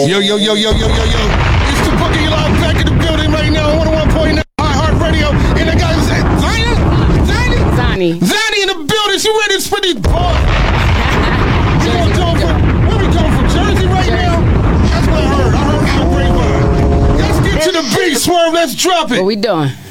It's the Boogie Live back in the building right now on 101.9 iHeartRadio. And the guy said, Zani in the building. She ready to spit these bars. Where we coming from? Jersey right now? That's what I heard. I heard Grapevine. Let's get to the beat, Swerve. Let's drop it. What we doing?